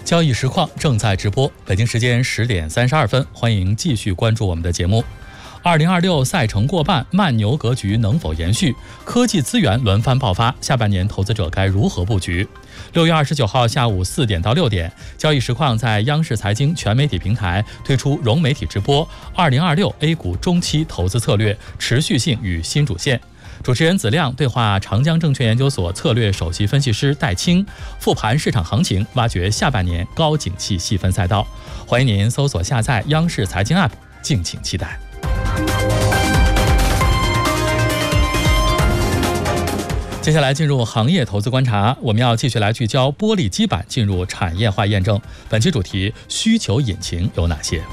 交易实况正在直播，北京时间10点32分，欢迎继续关注我们的节目。2026赛程过半，慢牛格局能否延续？科技资源轮番爆发，下半年投资者该如何布局？6月29号下午4点到6点，交易实况在央视财经全媒体平台推出融媒体直播2026 A 股中期投资策略持续性与新主线。主持人子亮对话长江证券研究所策略首席分析师戴青，复盘市场行情，挖掘下半年高景气细分赛道。欢迎您搜索下载央视财经 App， 敬请期待。接下来进入行业投资观察，我们要继续来聚焦玻璃基板进入产业化验证。本期主题：需求引擎有哪些？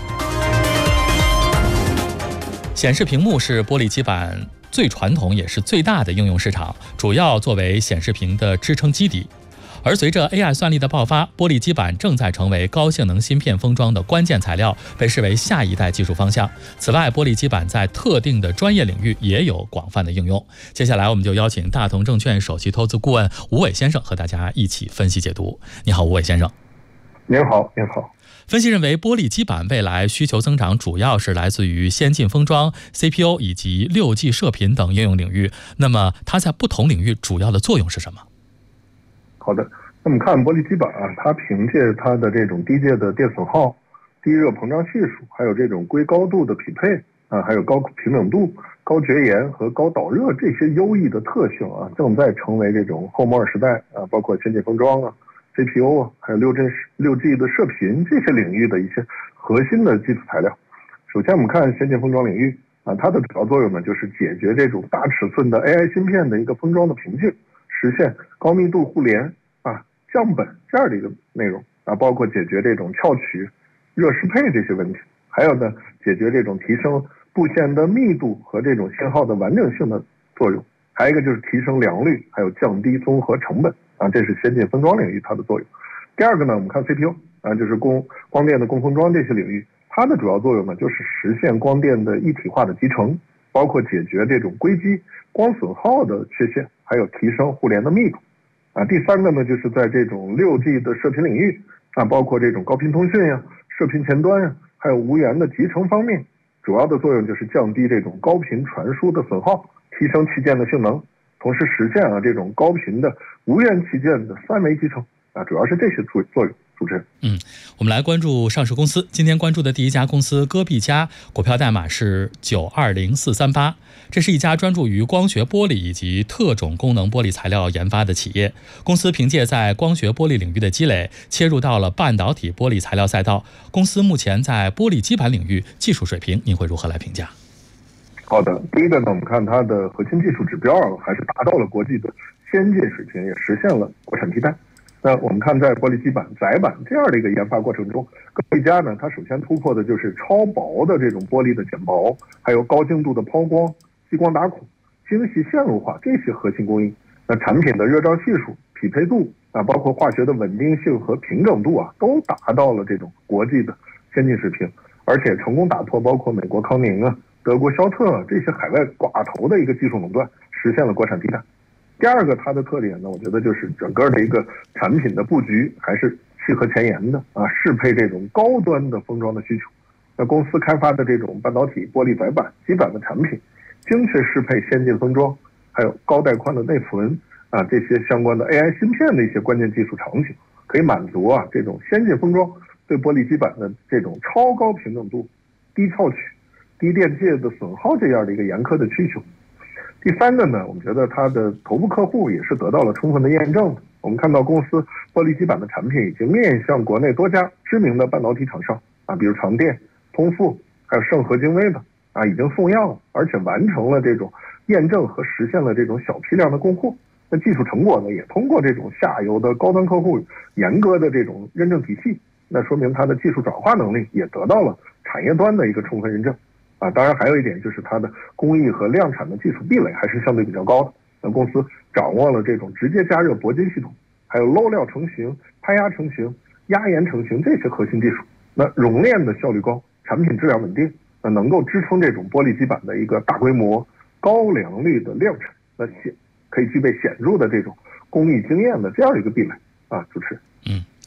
显示屏幕是玻璃基板最传统也是最大的应用市场，主要作为显示屏的支撑基底。而随着 AI 算力的爆发，玻璃基板正在成为高性能芯片封装的关键材料，被视为下一代技术方向。此外，玻璃基板在特定的专业领域也有广泛的应用。接下来我们就邀请大同证券首席投资顾问吴伟先生和大家一起分析解读。你好，吴伟先生。 您好，您好。 分析认为，玻璃基板未来需求增长主要是来自于先进封装、CPU 以及6G 射频等应用领域。那么，它在不同领域主要的作用是什么？ 好的，那么看玻璃基板啊，它凭借它的这种低阶的电损耗、低热膨胀系数，还有这种硅高度的匹配啊，还有高平整度、高绝缘和高导热这些优异的特性啊，正在成为这种后摩尔时代啊，包括先进封装啊、CPU 啊，还有6G 的射频这些领域的一些核心的基础材料。首先我们看先进封装领域啊，它的主要作用呢，就是解决这种大尺寸的 AI 芯片的一个封装的瓶颈，实现高密度互联啊、降本这样的一个内容啊，包括解决这种翘取、热适配这些问题，还有呢，解决这种提升布线的密度和这种信号的完整性的作用。还有一个就是提升良率，还有降低综合成本啊，这是先进封装领域它的作用。第二个呢，我们看 CPU 啊，就是光电的供封装这些领域，它的主要作用呢，就是实现光电的一体化的集成，包括解决这种硅基、光损耗的缺陷，还有提升互联的密度啊。第三个呢，就是在这种6G 的射频领域啊，包括这种高频通讯呀、射频前端呀，还有无源的集成方面，主要的作用就是降低这种高频传输的损耗，提升器件的性能，同时实现这种高频的无源器件的3维集成啊，主要是这些作用。主持人， 我们来关注上市公司。今天关注的第一家公司戈壁佳，股票代码是920438。这是一家专注于光学玻璃以及特种功能玻璃材料研发的企业。公司凭借在光学玻璃领域的积累，切入到了半导体玻璃材料赛道。公司目前在玻璃基板领域技术水平，您会如何来评价？ 好的，第一个呢，我们看它的核心技术指标还是达到了国际的先进水平，也实现了国产替代。那我们看在玻璃基板、载板这样的一个研发过程中，戈壁佳呢，它首先突破的就是超薄的这种玻璃的减薄，还有高精度的抛光、激光打孔、精细线路化这些核心工艺。那产品的热胀系数、匹配度啊，包括化学的稳定性和平整度啊，都达到了这种国际的先进水平，而且成功打破包括美国康宁啊、德国肖特这些海外寡头的一个技术垄断，实现了国产替代。第二个它的特点呢，我觉得就是整个的一个产品的布局还是契合前沿的啊，适配这种高端的封装的需求。那公司开发的这种半导体玻璃载板基板的产品，精确适配先进封装，还有高带宽的内存啊，这些相关的 AI 芯片的一些关键技术场景，可以满足这种先进封装对玻璃基板的这种超高平整度、低翘取、低电界的损耗这样的一个严苛的需求。第三个呢，我们觉得它的头部客户也是得到了充分的验证的。我们看到公司玻璃基板的产品已经面向国内多家知名的半导体厂商啊，比如长电、通富，还有盛和精微的啊，已经送样了，而且完成了这种验证和实现了这种小批量的供货。那技术成果呢，也通过这种下游的高端客户严格的这种认证体系，那说明它的技术转化能力也得到了产业端的一个充分认证。啊，当然还有一点就是它的工艺和量产的技术壁垒还是相对比较高的。那公司掌握了这种直接加热铂金系统，还有漏料成型、拍压成型、压延成型这些核心技术。那熔炼的效率高，产品质量稳定，那能够支撑这种玻璃基板的一个大规模、高良率的量产，那可以具备显著的这种工艺经验的这样一个壁垒啊，主持人。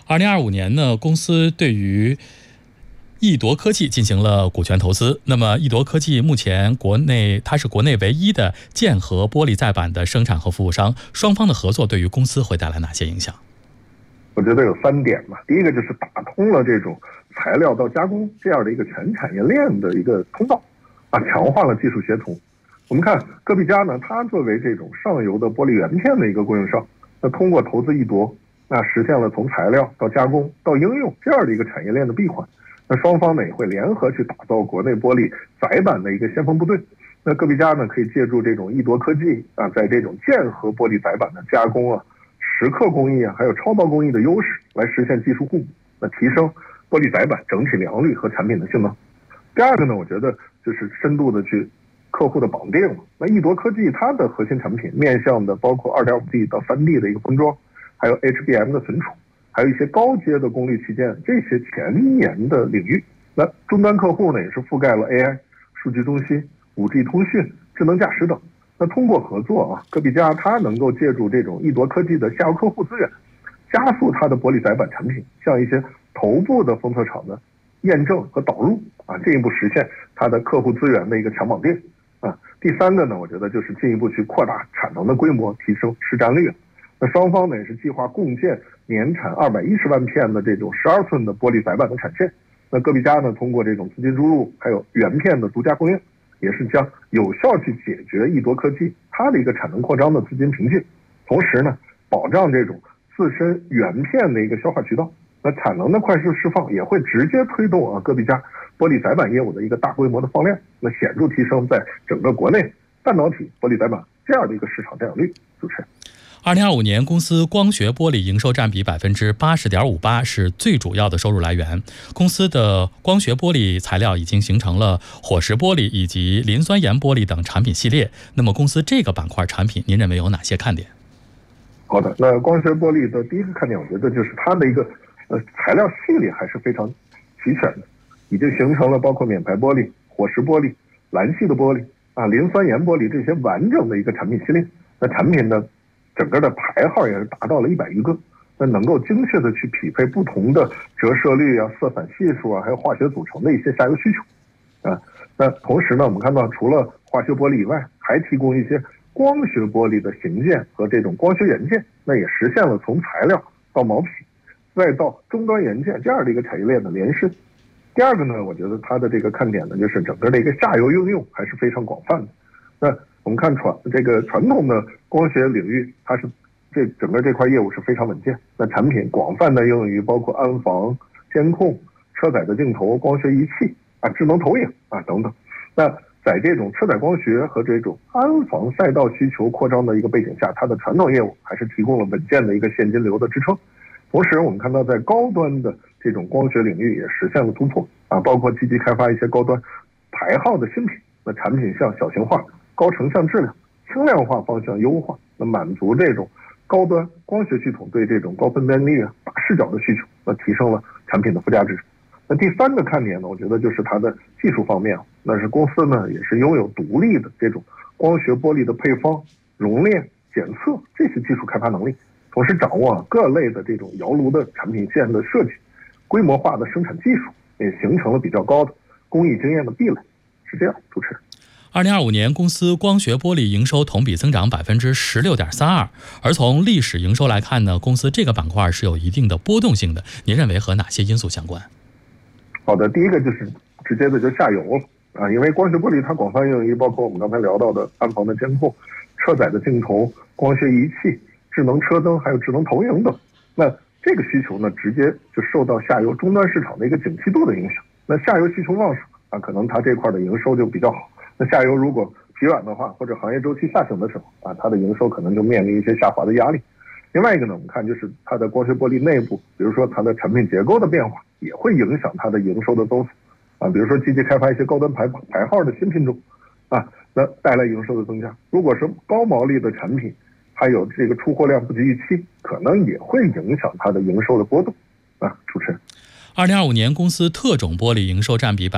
2025年呢，公司对于易铎科技进行了股权投资。那么易铎科技目前它是国内唯一的建和玻璃载板的生产和服务商，双方的合作对于公司会带来哪些影响？ 我觉得有3点吧。第一个就是打通了这种材料到加工这样的一个全产业链的一个通道，强化了技术协同。我们看戈壁家呢，它作为这种上游的玻璃原片的一个供应商，那通过投资易铎，那实现了从材料到加工到应用这样的一个产业链的闭环。那双方呢也会联合去打造国内玻璃载板的一个先锋部队。那戈壁家呢可以借助这种易铎科技在这种建和玻璃载板的加工蚀刻工艺还有超薄工艺的优势，来实现技术互补，那提升玻璃载板整体良率和产品的性能。第二个呢，我觉得就是深度的去客户的绑定了。那易铎科技它的核心产品面向的包括 2.5D 到 3D 的一个封装，还有 HBM 的存储，还有一些高阶的功率器件，这些前沿的领域。那终端客户呢也是覆盖了 AI、数据中心、5G 通讯、智能驾驶等。那通过合作戈壁家它能够借助这种易铎科技的下游客户资源，加速它的玻璃载板产品向一些头部的封测厂的验证和导入进一步实现它的客户资源的一个强绑定第三个呢，我觉得就是进一步去扩大产能的规模，提升市占率。那双方呢也是计划共建年产210万片的这种12寸的玻璃载板的产线。那戈壁家呢通过这种资金注入还有原片的独家供应，也是将有效去解决易铎科技它的一个产能扩张的资金瓶颈，同时呢保障这种自身原片的一个消化渠道。那产能的快速释放也会直接推动戈壁家玻璃载板业务的一个大规模的放量，那显著提升在整个国内半导体玻璃载板这样的一个市场占有率。主持人 ，2025年公司光学玻璃营收占比80.58%，是最主要的收入来源。公司的光学玻璃材料已经形成了火石玻璃以及磷酸盐玻璃等产品系列。那么公司这个板块产品，您认为有哪些看点？ 好的，那光学玻璃的第一个看点，我觉得就是它的一个材料系列还是非常齐全的，已经形成了包括免排玻璃、火石玻璃、蓝系的玻璃磷酸盐玻璃这些完整的一个产品系列。那产品的整个的牌号也是达到了100余个，那能够精确的去匹配不同的折射率色散系数还有化学组成的一些下游需求那同时呢，我们看到除了化学玻璃以外，还提供一些光学玻璃的形件和这种光学元件，那也实现了从材料到毛坯再到终端元件这样的一个产业链的延伸。第二个呢，我觉得它的这个看点呢，就是整个的一个下游应用还是非常广泛的。那我们看传统的光学领域，它是整个这块业务是非常稳健。那产品广泛的应用于包括安防、监控、车载的镜头、光学仪器智能投影等等。那在这种车载光学和这种安防赛道需求扩张的一个背景下，它的传统业务还是提供了稳健的一个现金流的支撑。同时我们看到在高端的这种光学领域也实现了突破包括积极开发一些高端牌号的新品。那产品向小型化、高成像质量、轻量化方向优化，那满足这种高端光学系统对这种高分辨率大视角的需求，那提升了产品的附加值。那第三个看点呢，我觉得就是它的技术方面，那是公司呢也是拥有独立的这种光学玻璃的配方、熔炼、检测这些技术开发能力，同时掌握各类的这种窑炉的产品线的设计、规模化的生产技术，也形成了比较高的工艺经验的壁垒。是这样，主持人。 2025年，公司光学玻璃营收同比增长16.32%，而从历史营收来看呢，公司这个板块是有一定的波动性的。您认为和哪些因素相关？ 好的，第一个就是直接的就下游因为光学玻璃它广泛应用于包括我们刚才聊到的安防的监控、车载的镜头、光学仪器、智能车灯还有智能投影等。那这个需求呢，直接就受到下游终端市场的一个景气度的影响。那下游需求旺盛可能它这块的营收就比较好。那下游如果疲软的话，或者行业周期下行的时候它的营收可能就面临一些下滑的压力。另外一个呢，我们看就是它的光学玻璃内部，比如说它的产品结构的变化，也会影响它的营收的增速比如说积极开发一些高端牌号的新品种那带来营收的增加。如果是高毛利的产品，还有这个出货量不及预期，可能也会影响它的营收的波动主持人。 2025年，公司特种玻璃营收占比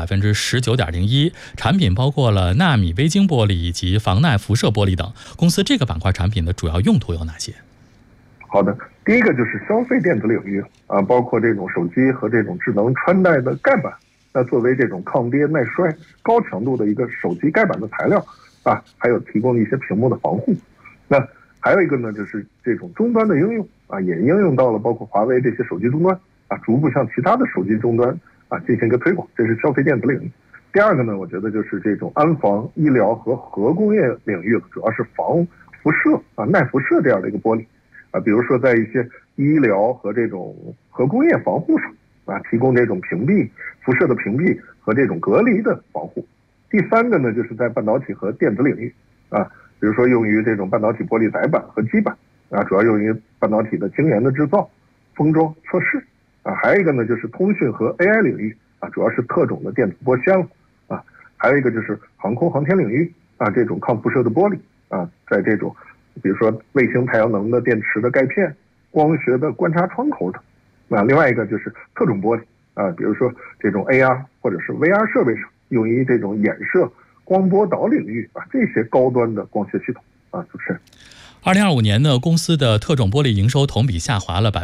19.01%，产品包括了纳米微晶玻璃以及防耐辐射玻璃等。公司这个板块产品的主要用途有哪些？ 好的， 第一个就是消费电子领域啊，包括这种手机和这种智能穿戴的盖板，那作为这种抗跌耐摔、高强度的一个手机盖板的材料啊，还有提供了一些屏幕的防护。那还有一个呢，就是这种终端的应用啊，也应用到了包括华为这些手机终端啊，逐步向其他的手机终端啊进行一个推广，这是消费电子领域。第二个呢，我觉得就是这种安防、医疗和核工业领域，主要是防辐射啊、耐辐射这样的一个玻璃啊，比如说在一些医疗和这种核工业防护上啊，提供这种屏蔽辐射的屏蔽和这种隔离的防护。第三个呢，就是在半导体和电子领域啊，比如说用于这种半导体玻璃载板和基板啊，主要用于半导体的晶圆的制造、封装、测试啊。还有一个呢，就是通讯和 AI 领域啊，主要是特种的电子波纤了啊。还有一个就是航空航天领域啊，这种抗辐射的玻璃啊，在这种比如说卫星太阳能的电池的钙片、光学的观察窗口等。那另外一个就是特种玻璃啊，比如说这种 AR 或者是 VR 设备上用于这种衍射、光波导领域啊，这些高端的光学系统啊。主持人 ，2025年呢，公司的特种玻璃营收同比下滑了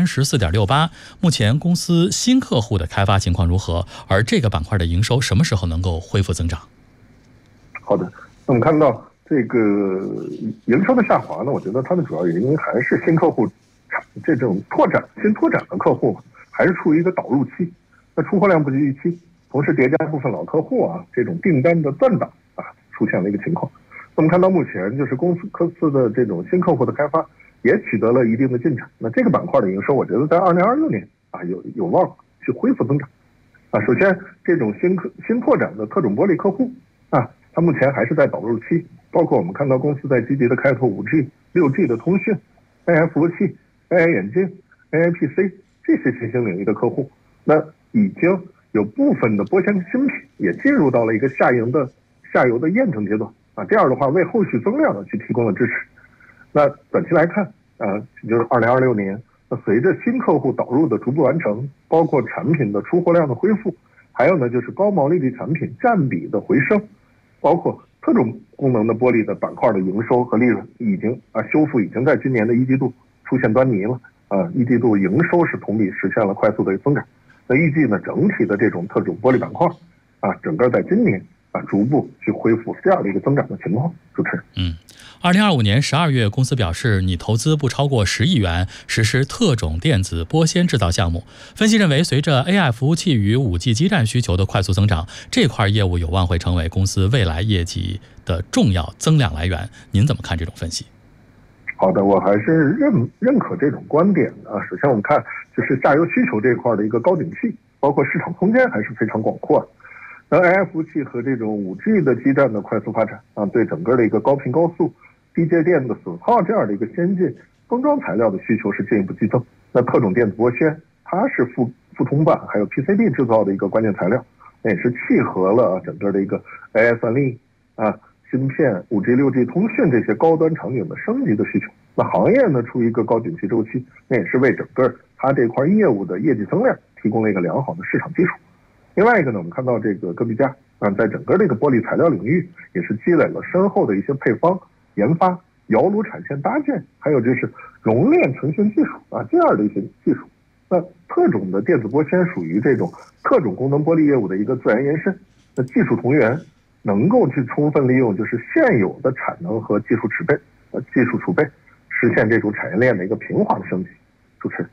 34.68%。目前公司新客户的开发情况如何？而这个板块的营收什么时候能够恢复增长？ 好的，那我们看到这个营收的下滑呢，我觉得它的主要原因还是新客户这种新拓展的客户还是处于一个导入期，那出货量不及预期，同时叠加部分老客户啊这种订单的断档啊出现了一个情况。我们看到目前就是公司的这种新客户的开发也取得了一定的进展，那这个板块的营收我觉得在2026年啊有望去恢复增长啊。首先这种新拓展的特种玻璃客户啊，它目前还是在导入期，包括我们看到公司在积极的开拓 5G、6G 的通讯、AI 服务器、AI 眼镜、AI PC 这些新兴领域的客户，那已经有部分的波纤芯片也进入到了一个下游的验证阶段啊，这样的话为后续增量去提供了支持。那短期来看就是2026年，那随着新客户导入的逐步完成，包括产品的出货量的恢复，还有呢就是高毛利率产品占比的回升，包括特种功能的玻璃的板块的营收和利润修复已经在今年的一季度出现端倪了啊，一季度营收是同比实现了快速的增长。那预计呢，整体的这种特种玻璃板块啊，整个在今年啊逐步去恢复这样的一个增长的情况。主持人 ，2025年12月，公司表示拟投资不超过10亿元实施特种电子波纤制造项目。分析认为，随着 AI 服务器与 5G 基站需求的快速增长，这块业务有望会成为公司未来业绩的重要增量来源。您怎么看这种分析？ 好的，我还是认可这种观点啊。首先我们看就是下游需求这块的一个高景气，包括市场空间还是非常广阔的。那 AI 服务器和这种 5G 的基站的快速发展啊，对整个的一个高频高速、低接电的损耗这样的一个先进封装材料的需求是进一步激增。那特种电子波纤它是副铜板还有 PCB 制造的一个关键材料，那也是契合了整个的一个 AI 算力啊、芯片、5G、6G 通讯这些高端场景的升级的需求。那行业呢处于一个高景气周期，那也是为整个它这块业务的业绩增量提供了一个良好的市场基础。另外一个呢，我们看到这个戈壁佳啊，在整个这个玻璃材料领域也是积累了深厚的一些配方研发、窑炉产线搭建，还有就是熔炼成型技术啊这样的一些技术。那特种的电子波纤属于这种特种功能玻璃业务的一个自然延伸，那技术同源，能够去充分利用就是现有的产能和技术储备，实现这种产业链的一个平滑的升级。主持人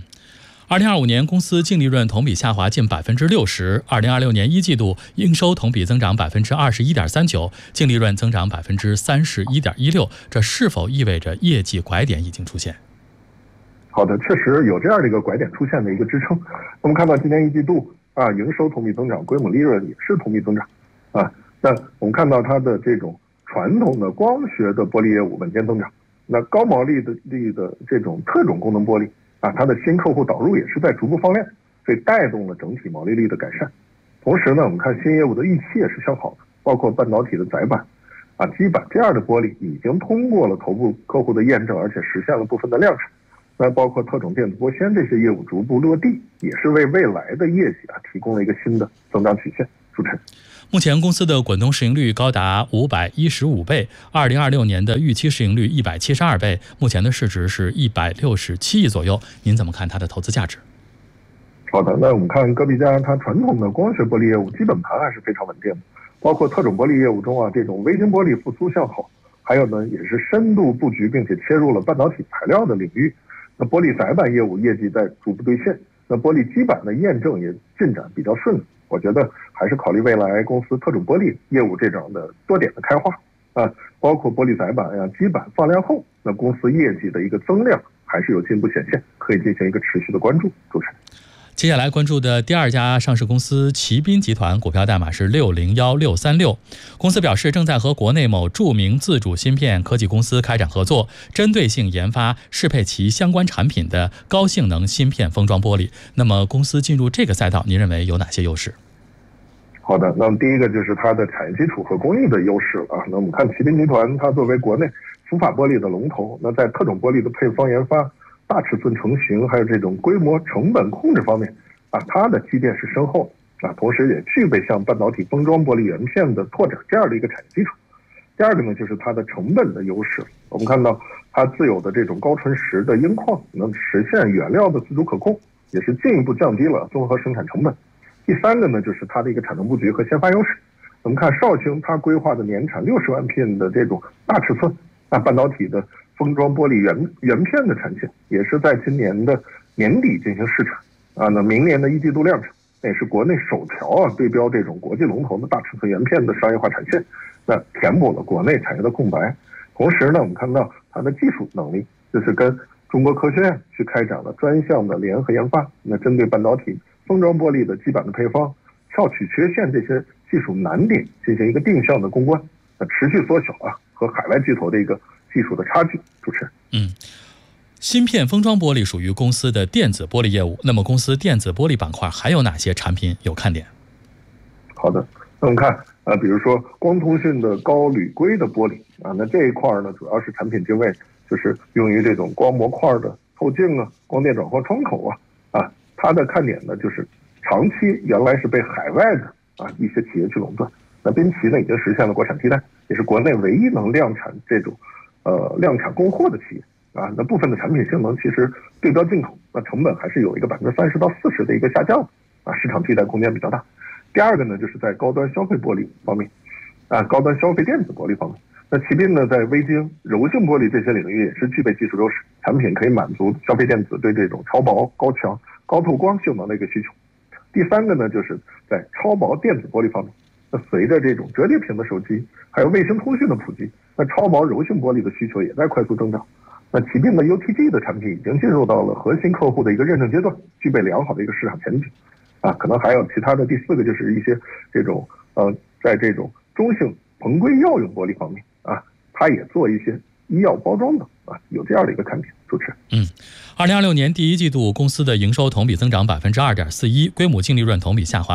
，2025年公司净利润同比下滑近60%，2026年一季度营收同比增长21.39%，净利润增长31.16%，这是否意味着业绩拐点已经出现？ 好的，确实有这样的一个拐点出现的一个支撑。我们看到今年一季度啊，营收同比增长，归母利润也是同比增长啊。那我们看到它的这种传统的光学的玻璃业务稳健增长，那高毛利的这种特种功能玻璃啊，它的新客户导入也是在逐步放量，所以带动了整体毛利率的改善。同时呢，我们看新业务的预期也是向好的，包括半导体的载板啊、基板这样的玻璃已经通过了头部客户的验证，而且实现了部分的量产。那包括特种电子波纤这些业务逐步落地，也是为未来的业绩啊提供了一个新的增长曲线。主持人， 目前公司的滚动市盈率高达515倍，2026年的预期市盈率172倍，目前的市值是167亿左右。您怎么看它的投资价值？ 好的，那我们看戈壁家它传统的光学玻璃业务基本盘还是非常稳定的，包括特种玻璃业务中这种微晶玻璃复苏向好，还有呢也是深度布局并且切入了半导体材料的领域。那玻璃载板业务业绩在逐步兑现，那玻璃基板的验证也进展比较顺利。我觉得还是考虑未来公司特种玻璃业务这种的多点的开花包括玻璃载板基板放量后，那公司业绩的一个增量还是有进一步显现，可以进行一个持续的关注。主持人， 接下来关注的第二家上市公司奇斌集团，股票代码是601636。公司表示，正在和国内某著名自主芯片科技公司开展合作，针对性研发适配其相关产品的高性能芯片封装玻璃。那么，公司进入这个赛道，您认为有哪些优势？ 好的，那么第一个就是它的产业基础和工艺的优势了那我们看奇斌集团，它作为国内浮法玻璃的龙头，那在特种玻璃的配方研发、大尺寸成型，还有这种规模成本控制方面它的积淀是深厚同时也具备像半导体封装玻璃元片的拓展这样的一个产业基础。第二个呢，就是它的成本的优势。我们看到它自有的这种高纯石的铟矿能实现原料的自主可控，也是进一步降低了综合生产成本。第三个呢，就是它的一个产能布局和先发优势。我们看绍兴它规划的年产60万片的这种大尺寸半导体的封装玻璃元片的产线，也是在今年的年底进行试产那明年的1季度量产，那也是国内首条对标这种国际龙头的大尺寸元片的商业化产线，那填补了国内产业的空白。同时呢，我们看到它的技术能力，就是跟中国科学院去开展了专项的联合研发，那针对半导体封装玻璃的基板的配方、翘取缺陷这些技术难点进行一个定向的攻关，那持续缩小和海外巨头的一个技术的差距。主持人， 芯片封装玻璃属于公司的电子玻璃业务，那么公司电子玻璃板块还有哪些产品有看点？ 好的，那我们看比如说光通讯的高铝硅的玻璃那这一块呢，主要是产品定位就是用于这种光模块的透镜光电转换窗口它的看点呢，就是长期原来是被海外的一些企业去垄断，那宾奇呢已经实现了国产替代，也是国内唯一能量产这种量产供货的企业那部分的产品性能其实对标进口，那成本还是有一个30%到40%的一个下降市场替代空间比较大。第二个呢，就是在高端消费玻璃方面高端消费电子玻璃方面，那奇斌呢在微晶、柔性玻璃这些领域也是具备技术优势，产品可以满足消费电子对这种超薄、高强、高透光性能的一个需求。第三个呢，就是在超薄电子玻璃方面，那随着这种折叠屏的手机还有卫星通讯的普及，那超薄柔性玻璃的需求也在快速增长。那奇斌的 UTG 的产品已经进入到了核心客户的一个认证阶段，具备良好的一个市场前景可能还有其他的。第四个就是一些这种在这种中性硼硅药用玻璃方面它也做一些医药包装的有这样的一个看点。主持人 ，2026年第一季度公司的营收同比增长2.41%，归母净利润同比下滑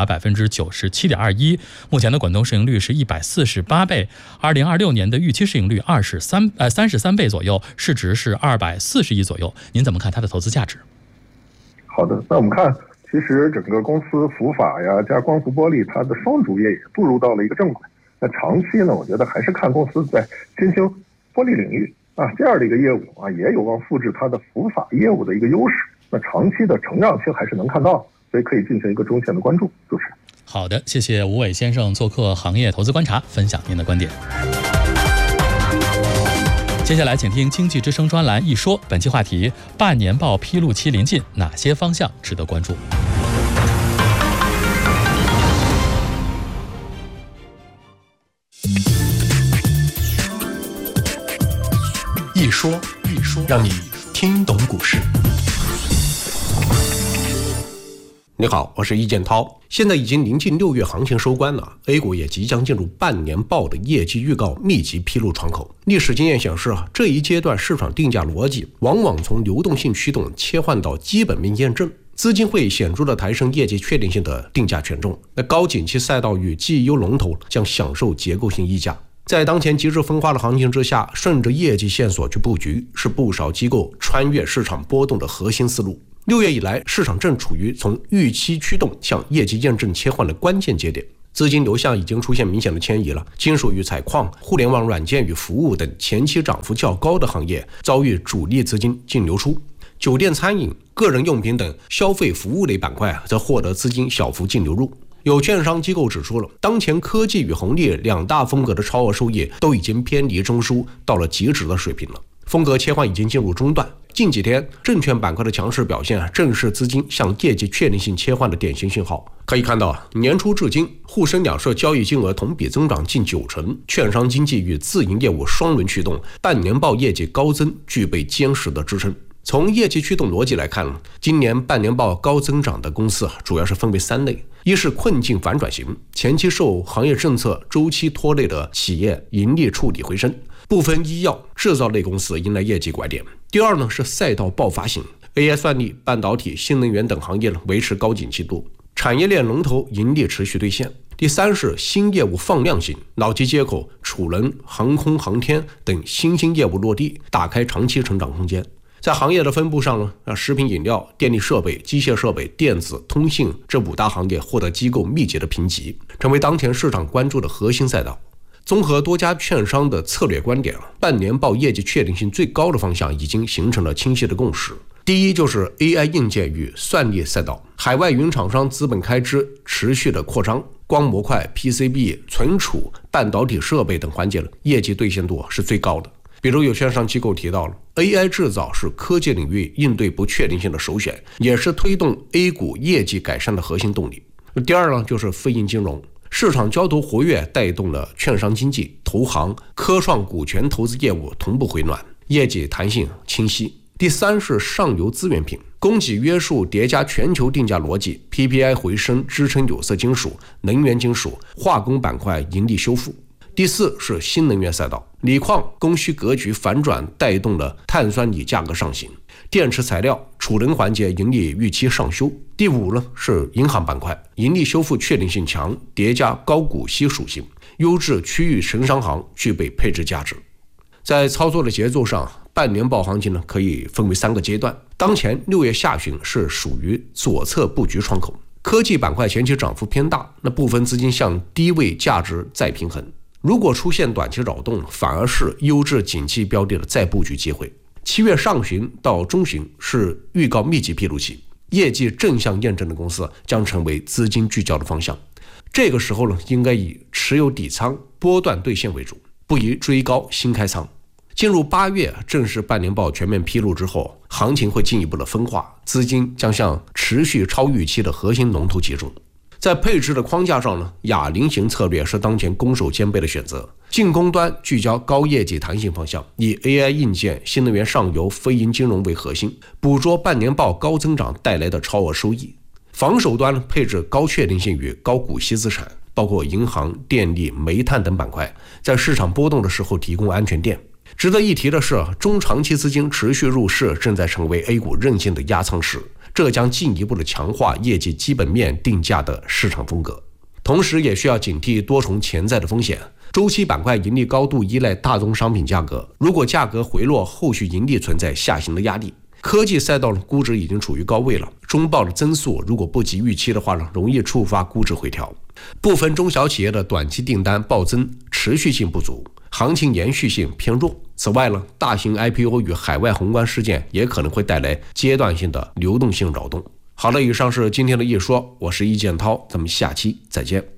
97.21%，目前的滚动市盈率是148倍，2026年的预期市盈率33倍左右，市值是240亿左右。您怎么看它的投资价值？ 好的，那我们看其实整个公司浮法加光伏玻璃它的双主业也步入到了一个正轨，那长期呢，我觉得还是看公司在新兴玻璃领域这样的一个业务也有望复制它的浮法业务的一个优势，那长期的成长性还是能看到，所以可以进行一个中线的关注。主持人， 好的，谢谢吴伟先生做客行业投资观察，分享您的观点。接下来请听经济之声专栏一说，本期话题：半年报披露期临近，哪些方向值得关注？ 一说，让你听懂股市。你好，我是易建涛。现在已经临近6月行情收官了 ，A 股也即将进入半年报的业绩预告密集披露窗口。历史经验显示这一阶段市场定价逻辑往往从流动性驱动切换到基本面验证，资金会显著的抬升业绩确定性的定价权重。那高景气赛道与 GEU 龙头将享受结构性溢价。在当前极致分化的行情之下，顺着业绩线索去布局，是不少机构穿越市场波动的核心思路。6月以来，市场正处于从预期驱动向业绩验证切换的关键节点。 资金流向已经出现明显的迁移了，金属与采矿、互联网软件与服务等前期涨幅较高的行业遭遇主力资金净流出，酒店、餐饮、个人用品等消费服务类板块则获得资金小幅净流入。有券商机构指出了，当前科技与红利两大风格的超额收益都已经偏离中枢，到了极值的水平了，风格切换已经进入中段。近几天证券板块的强势表现正是资金向业绩确定性切换的典型信号。可以看到，年初至今沪深两市交易金额同比增长近90%，券商经纪与自营业务双轮驱动，半年报业绩高增具备坚实的支撑。从业绩驱动逻辑来看，今年半年报高增长的公司主要是分为3类：一是困境反转型，前期受行业政策周期拖累的企业盈利触底回升，部分医药、制造类公司迎来业绩拐点；第二呢是赛道爆发型， AI 算力、半导体、新能源等行业维持高景气度，产业链龙头盈利持续兑现；第三是新业务放量型，脑机接口、储能、航空航天等新兴业务落地，打开长期成长空间。在行业的分布上呢，食品饮料、电力设备、机械设备、电子、通信这5大行业获得机构密集的评级，成为当前市场关注的核心赛道。综合多家券商的策略观点，半年报业绩确定性最高的方向已经形成了清晰的共识。第一就是 AI 硬件与算力赛道，海外云厂商资本开支持续的扩张，光模块、PCB、存储、半导体设备等环节业绩兑现度是最高的。比如有券商机构提到了 AI 制造是科技领域应对不确定性的首选，也是推动 A 股业绩改善的核心动力。第二呢，就是非银金融，市场交投活跃带动了券商经纪、投行、科创股权投资业务同步回暖，业绩弹性清晰。第三是上游资源品，供给约束叠加全球定价逻辑， PPI 回升支撑有色金属、能源金属、化工板块盈利修复。第四是新能源赛道，锂矿供需格局反转带动了碳酸锂价格上行，电池材料、储能环节盈利预期上修。第五呢是银行板块，盈利修复确定性强，叠加高股息属性，优质区域城商行具备配置价值。在操作的节奏上，半年报行情呢可以分为3个阶段。当前6月下旬是属于左侧布局窗口，科技板块前期涨幅偏大，那部分资金向低位价值再平衡。如果出现短期扰动，反而是优质景气标的的再布局机会。7月上旬到中旬是预告密集披露期，业绩正向验证的公司将成为资金聚焦的方向。这个时候呢，应该以持有底仓、波段兑现为主，不宜追高新开仓。进入8月，正式半年报全面披露之后，行情会进一步的分化，资金将向持续超预期的核心龙头集中。在配置的框架上呢，哑铃型策略是当前攻守兼备的选择。进攻端聚焦高业绩弹性方向，以 AI 硬件、新能源上游、非银金融为核心，捕捉半年报高增长带来的超额收益。防守端配置高确定性与高股息资产，包括银行、电力、煤炭等板块，在市场波动的时候提供安全垫。值得一提的是，中长期资金持续入市正在成为 A 股韧性的压舱石，这将进一步的强化业绩基本面定价的市场风格。同时也需要警惕多重潜在的风险。周期板块盈利高度依赖大宗商品价格，如果价格回落，后续盈利存在下行的压力。科技赛道的估值已经处于高位了，中报的增速如果不及预期的话呢，容易触发估值回调。部分中小企业的短期订单暴增，持续性不足，行情延续性偏弱。此外呢，大型 IPO 与海外宏观事件也可能会带来阶段性的流动性扰动。好了，以上是今天的一说，我是易建涛，咱们下期再见。